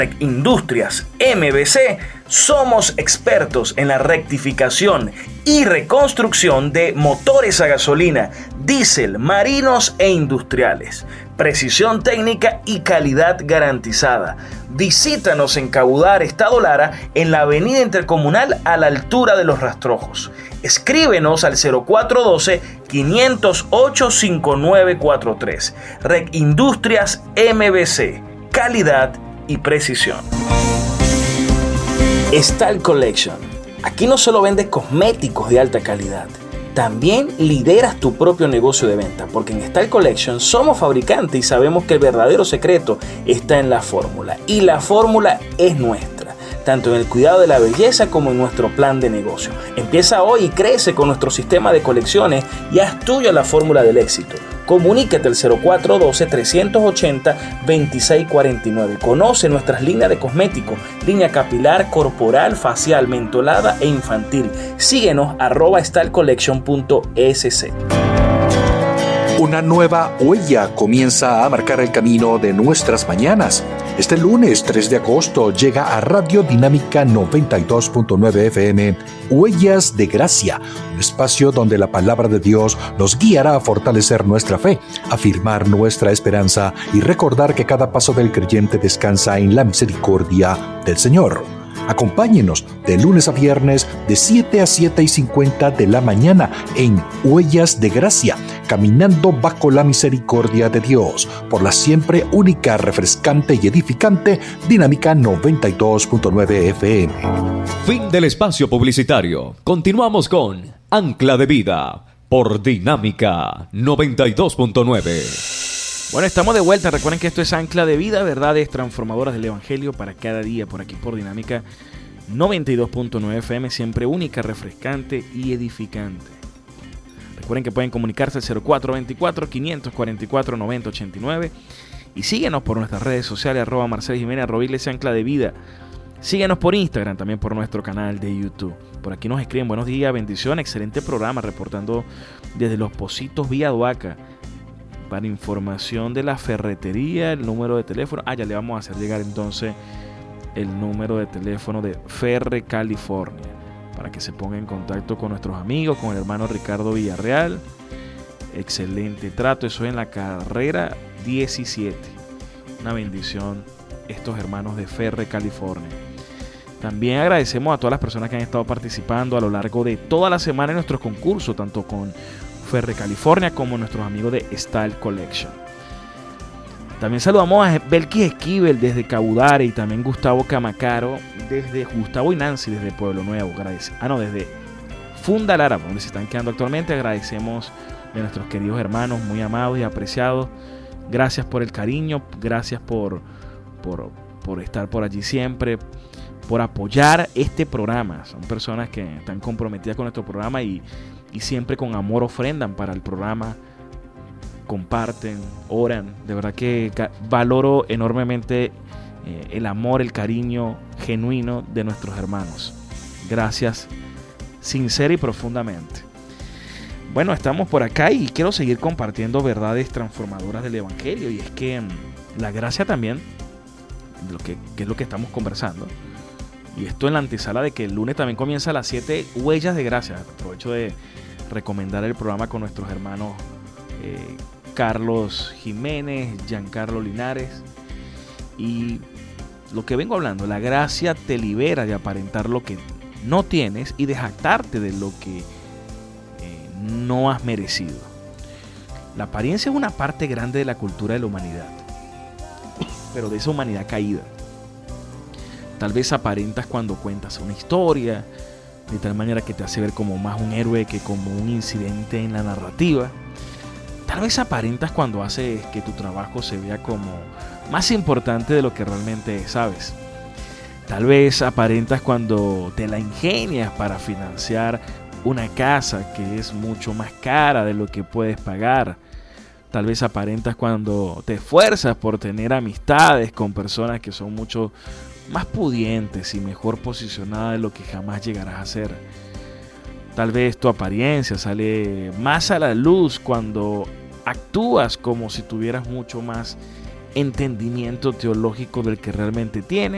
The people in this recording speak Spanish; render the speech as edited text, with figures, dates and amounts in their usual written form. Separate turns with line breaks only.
Industrias MBC somos expertos en la rectificación y reconstrucción de motores a gasolina, diésel, marinos e industriales. Precisión técnica y calidad garantizada. Visítanos en Cabudare, Estado Lara, en la avenida Intercomunal a la altura de Los Rastrojos. Escríbenos al 0412-508-5943. Rec Industrias MBC. Calidad y precisión. Style Collection. Aquí no solo vendes cosméticos de alta calidad, también lideras tu propio negocio de venta, porque en Style Collection somos fabricantes y sabemos que el verdadero secreto está en la fórmula, y la fórmula es nuestra, tanto en el cuidado de la belleza como en nuestro plan de negocio. Empieza hoy y crece con nuestro sistema de colecciones y haz tuya la fórmula del éxito. Comunícate al 0412-380-2649. Conoce nuestras líneas de cosméticos, línea capilar, corporal, facial, mentolada e infantil. Síguenos @stylecollection.sc.
Una nueva huella comienza a marcar el camino de nuestras mañanas. Este lunes 3 de agosto llega a Radio Dinámica 92.9 FM Huellas de Gracia, un espacio donde la palabra de Dios nos guiará a fortalecer nuestra fe, afirmar nuestra esperanza y recordar que cada paso del creyente descansa en la misericordia del Señor. Acompáñenos de lunes a viernes de 7 a 7:50 de la mañana en Huellas de Gracia, caminando bajo la misericordia de Dios, por la siempre única, refrescante y edificante Dinámica 92.9 FM.
Fin del espacio publicitario. Continuamos con Ancla de Vida por Dinámica 92.9.
Bueno, estamos de vuelta. Recuerden que esto es Ancla de Vida, verdades transformadoras del Evangelio para cada día, por aquí por Dinámica 92.9 FM, siempre única, refrescante y edificante. Recuerden que pueden comunicarse al 0424-544-9089 y síguenos por nuestras redes sociales, @MarcelJiménez, @Iglesia Ancla de Vida. Síguenos por Instagram, también por nuestro canal de YouTube. Por aquí nos escriben: buenos días, bendiciones, excelente programa, reportando desde Los Pocitos, Vía Duaca. Para información de la ferretería, el número de teléfono. Ya le vamos a hacer llegar entonces el número de teléfono de Ferre California, para que se ponga en contacto con nuestros amigos, con el hermano Ricardo Villarreal. Excelente trato, eso es en la carrera 17. Una bendición estos hermanos de Ferre California. También agradecemos a todas las personas que han estado participando a lo largo de toda la semana en nuestros concursos, tanto con Ferre California como nuestros amigos de Style Collection. También saludamos a Belkis Esquivel desde Cabudare y también Gustavo Camacaro desde Gustavo y Nancy desde Pueblo Nuevo. Desde Funda Lara, donde se están quedando actualmente. Agradecemos de nuestros queridos hermanos, muy amados y apreciados. Gracias por el cariño, gracias por estar por allí siempre, por apoyar este programa. Son personas que están comprometidas con nuestro programa y siempre con amor ofrendan para el programa, comparten, oran. De verdad que valoro enormemente el amor, el cariño genuino de nuestros hermanos. Gracias, sincera y profundamente. Bueno, estamos por acá y quiero seguir compartiendo verdades transformadoras del Evangelio. Y es que la gracia también, que es lo que estamos conversando, y esto en la antesala de que el lunes también comienza a las 7 Huellas de Gracia. Aprovecho de recomendar el programa con nuestros hermanos Carlos Jiménez, Giancarlo Linares. Y lo que vengo hablando, la gracia te libera de aparentar lo que no tienes y de jactarte de lo que no has merecido. La apariencia es una parte grande de la cultura de la humanidad, pero de esa humanidad caída. Tal vez aparentas cuando cuentas una historia, de tal manera que te hace ver como más un héroe que como un incidente en la narrativa. Tal vez aparentas cuando haces que tu trabajo se vea como más importante de lo que realmente es, ¿sabes? Tal vez aparentas cuando te la ingenias para financiar una casa que es mucho más cara de lo que puedes pagar. Tal vez aparentas cuando te esfuerzas por tener amistades con personas que son mucho más pudientes y mejor posicionadas de lo que jamás llegarás a ser. Tal vez tu apariencia sale más a la luz cuando actúas como si tuvieras mucho más entendimiento teológico del que realmente tienes.